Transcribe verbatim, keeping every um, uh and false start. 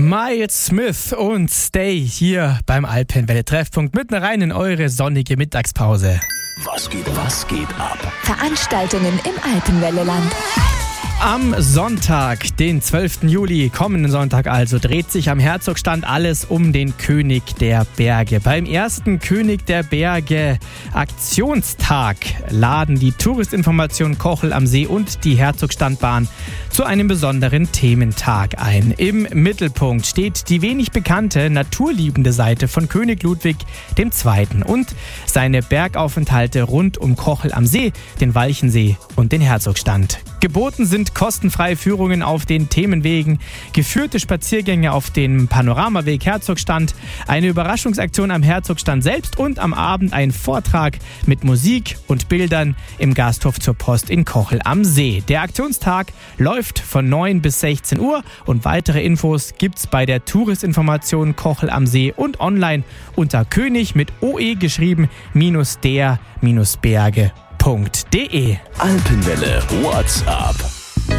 Miles Smith und Stay hier beim Alpenwelle-Treffpunkt mitten rein in eure sonnige Mittagspause. Was geht, was geht ab? Veranstaltungen im Alpenwelle-Land. Am Sonntag, den zwölften Juli, kommenden Sonntag also, dreht sich am Herzogstand alles um den König der Berge. Beim ersten König der Berge Aktionstag laden die Touristinformation Kochel am See und die Herzogstandbahn zu einem besonderen Thementag ein. Im Mittelpunkt steht die wenig bekannte, naturliebende Seite von König Ludwig der Zweite. und seine Bergaufenthalte rund um Kochel am See, den Walchensee und den Herzogstand. Geboten sind kostenfreie Führungen auf den Themenwegen, geführte Spaziergänge auf dem Panoramaweg Herzogstand, eine Überraschungsaktion am Herzogstand selbst und am Abend ein Vortrag mit Musik und Bildern im Gasthof zur Post in Kochel am See. Der Aktionstag läuft von neun bis sechzehn Uhr und weitere Infos gibt's bei der Touristinformation Kochel am See und online unter König mit O E geschrieben minus der minus Berge. Punkt de. Alpenwelle WhatsApp.